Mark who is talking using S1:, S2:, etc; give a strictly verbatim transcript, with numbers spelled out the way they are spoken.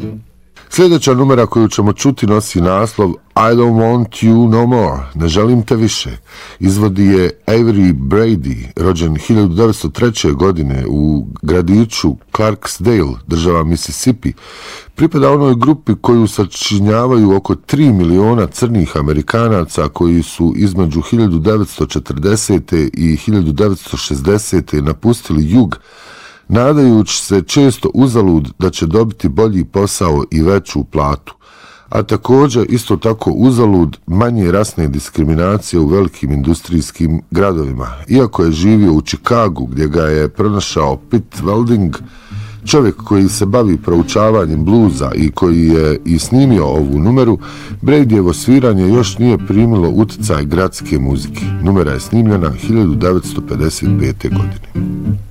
S1: Sljedeća numera koju ćemo čuti nosi naslov I don't want you no more, ne želim te više. Izvodi je Avery Brady, rođen hiljadu devetsto treće. godine u gradiću Clarksdale, država Mississippi. Pripada onoj grupi koju sačinjavaju oko tri miliona crnih Amerikanaca koji su između hiljadu devetsto četrdesete. i hiljadu devetsto šezdesete. napustili jug, nadajući se često uzalud da će dobiti bolji posao i veću platu, a također isto tako uzalud manje rasne diskriminacije u velikim industrijskim gradovima. Iako je živio u Chicagu gdje ga je pronašao Pitt Welding, čovjek koji se bavi proučavanjem bluza i koji je i snimio ovu numeru, Bradyjevo sviranje još nije primilo uticaj gradske muzike. Numera je snimljena hiljadu devetsto pedeset pete. godine.